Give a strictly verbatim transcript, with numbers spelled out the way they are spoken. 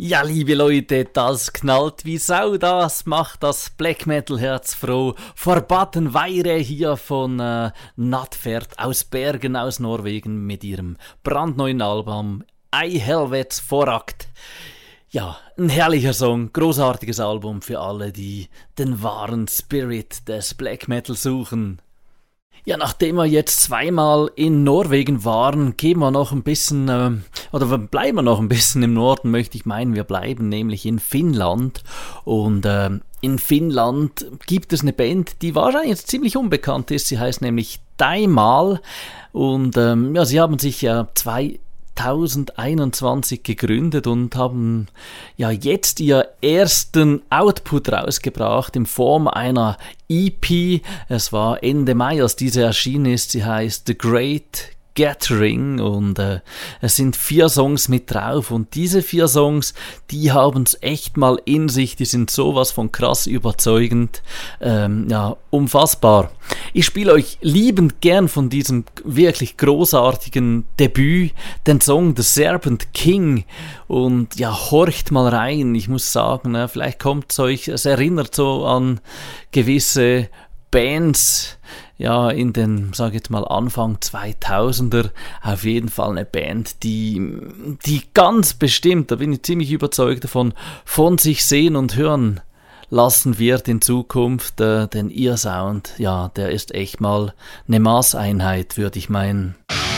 Ja, liebe Leute, das knallt wie Sau, das macht das Black Metal Herz froh. Forbidden Weire hier von äh, Nattfert aus Bergen, aus Norwegen mit ihrem brandneuen Album I Helvets Vorakt. Ja, ein herrlicher Song, großartiges Album für alle, die den wahren Spirit des Black Metal suchen. Ja, nachdem wir jetzt zweimal in Norwegen waren, gehen wir noch ein bisschen, äh, oder bleiben wir noch ein bisschen im Norden, möchte ich meinen. Wir bleiben nämlich in Finnland. Und äh, in Finnland gibt es eine Band, die wahrscheinlich jetzt ziemlich unbekannt ist. Sie heißt nämlich Daimal. Und ähm, ja, sie haben sich ja zwei zweitausendeinundzwanzig gegründet und haben ja jetzt ihr ersten Output rausgebracht in Form einer E P. Es war Ende Mai, als diese erschienen ist. Sie heißt The Great Gathering und äh, es sind vier Songs mit drauf und diese vier Songs, die haben es echt mal in sich, die sind sowas von krass überzeugend, ähm, ja, unfassbar. Ich spiele euch liebend gern von diesem wirklich großartigen Debüt den Song The Serpent King und ja, horcht mal rein. Ich muss sagen, äh, vielleicht kommt es euch, es erinnert so an gewisse Bands, ja, in den, sag ich jetzt mal, Anfang zweitausender, auf jeden Fall eine Band, die, die ganz bestimmt, da bin ich ziemlich überzeugt davon, von sich sehen und hören lassen wird in Zukunft, äh, denn ihr Sound, ja, der ist echt mal eine Maßeinheit, würde ich meinen.